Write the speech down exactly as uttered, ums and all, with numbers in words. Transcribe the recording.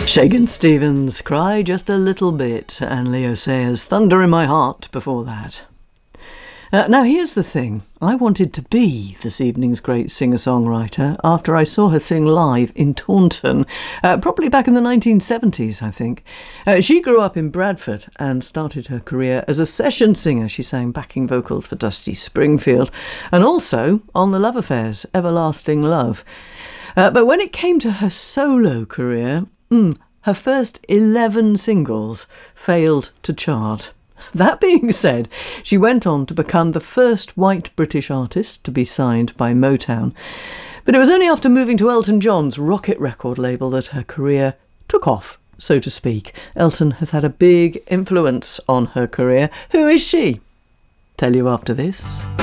Shagan Stevens, Cry Just a Little Bit, and Leo Sayers, Thunder in My Heart before that. Uh, now here's the thing, I wanted to be this evening's great singer-songwriter after I saw her sing live in Taunton, uh, probably back in the nineteen seventies, I think. Uh, she grew up in Bradford and started her career as a session singer. She sang backing vocals for Dusty Springfield and also on the Love Affairs, Everlasting Love. Uh, but when it came to her solo career, mm, her first eleven singles failed to chart. That being said, she went on to become the first white British artist to be signed by Motown. But it was only after moving to Elton John's Rocket record label that her career took off, so to speak. Elton has had a big influence on her career. Who is she? Tell you after this.